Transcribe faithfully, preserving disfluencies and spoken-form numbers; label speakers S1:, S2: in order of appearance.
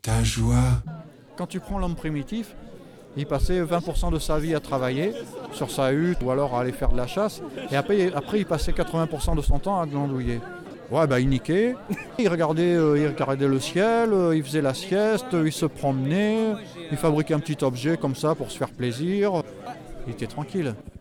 S1: ta joie.
S2: Quand tu prends l'homme primitif, il passait vingt pour cent de sa vie à travailler sur sa hutte ou alors à aller faire de la chasse. Et après, après il passait quatre-vingts pour cent de son temps à glandouiller. Ouais, bah il niquait, il regardait, euh, il regardait le ciel, euh, il faisait la sieste, euh, il se promenait, il fabriquait un petit objet comme ça pour se faire plaisir. Il était tranquille.